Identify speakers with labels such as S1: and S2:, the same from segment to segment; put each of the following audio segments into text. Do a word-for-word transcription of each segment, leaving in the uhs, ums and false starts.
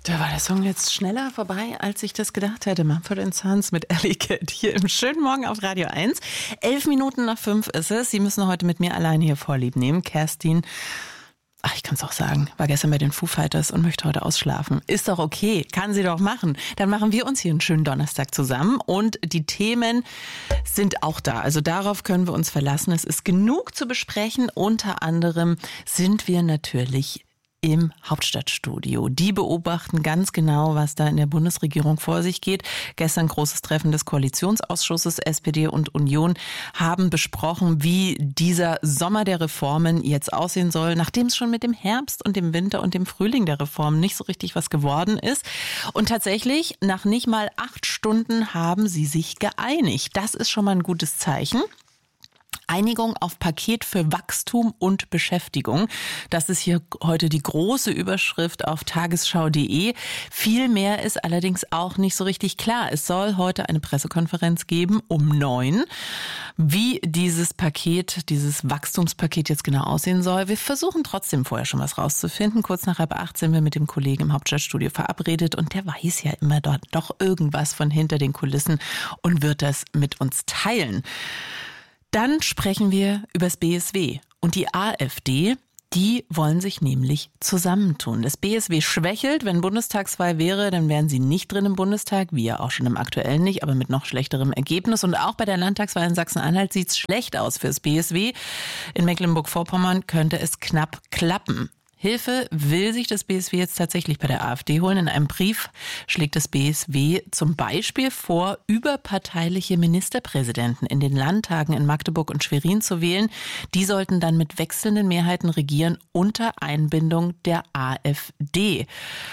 S1: Da war der Song jetzt schneller vorbei, als ich das gedacht hätte. Mumford and Sons mit Alley Cat hier im schönen Morgen auf Radio eins. Elf Minuten nach fünf ist es. Sie müssen heute mit mir alleine hier Vorlieb nehmen. Kerstin, ach, ich kann es auch sagen, war gestern bei den Foo Fighters und möchte heute ausschlafen. Ist doch okay, kann sie doch machen. Dann machen wir uns hier einen schönen Donnerstag zusammen und die Themen sind auch da. Also darauf können wir uns verlassen. Es ist genug zu besprechen. Unter anderem sind wir natürlich im Hauptstadtstudio. Die beobachten ganz genau, was da in der Bundesregierung vor sich geht. Gestern großes Treffen des Koalitionsausschusses. S P D und Union haben besprochen, wie dieser Sommer der Reformen jetzt aussehen soll, nachdem es schon mit dem Herbst und dem Winter und dem Frühling der Reformen nicht so richtig was geworden ist. Und tatsächlich, nach nicht mal acht Stunden haben sie sich geeinigt. Das ist schon mal ein gutes Zeichen. Einigung auf Paket für Wachstum und Beschäftigung. Das ist hier heute die große Überschrift auf tagesschau punkt de. Viel mehr ist allerdings auch nicht so richtig klar. Es soll heute eine Pressekonferenz geben um neun. Wie dieses Paket, dieses Wachstumspaket jetzt genau aussehen soll, wir versuchen trotzdem vorher schon was rauszufinden. Kurz nach halb acht sind wir mit dem Kollegen im Hauptstadtstudio verabredet und der weiß ja immer dort doch irgendwas von hinter den Kulissen und wird das mit uns teilen. Dann sprechen wir über das B S W und die AfD. Die wollen sich nämlich zusammentun. Das B S W schwächelt. Wenn Bundestagswahl wäre, dann wären sie nicht drin im Bundestag, wie ja auch schon im aktuellen nicht, aber mit noch schlechterem Ergebnis. Und auch bei der Landtagswahl in Sachsen-Anhalt sieht es schlecht aus fürs B S W. In Mecklenburg-Vorpommern könnte es knapp klappen. Hilfe will sich das B S W jetzt tatsächlich bei der AfD holen. In einem Brief schlägt das B S W zum Beispiel vor, überparteiliche Ministerpräsidenten in den Landtagen in Magdeburg und Schwerin zu wählen. Die sollten dann mit wechselnden Mehrheiten regieren unter Einbindung der AfD.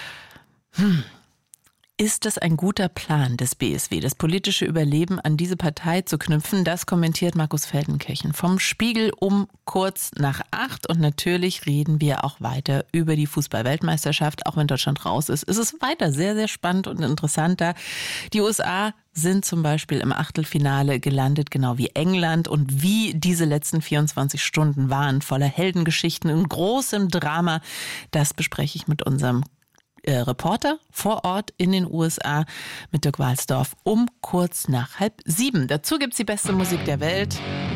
S1: Hm. Ist das ein guter Plan des B S W, das politische Überleben an diese Partei zu knüpfen? Das kommentiert Markus Feldenkirchen vom Spiegel um kurz nach acht. Und natürlich reden wir auch weiter über die Fußball-Weltmeisterschaft. Auch wenn Deutschland raus ist, ist es weiter sehr, sehr spannend und interessanter. Die U S A sind zum Beispiel im Achtelfinale gelandet, genau wie England. Und wie diese letzten vierundzwanzig Stunden waren, voller Heldengeschichten und großem Drama, das bespreche ich mit unserem Reporter vor Ort in den U S A mit Dirk Walsdorf um kurz nach halb sieben. Dazu gibt's die beste Musik der Welt.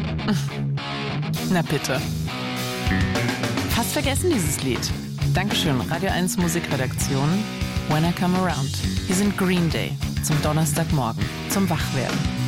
S1: Na bitte. Fast vergessen dieses Lied. Dankeschön, Radio eins Musikredaktion. When I Come Around. Hier sind Green Day zum Donnerstagmorgen, zum Wachwerden.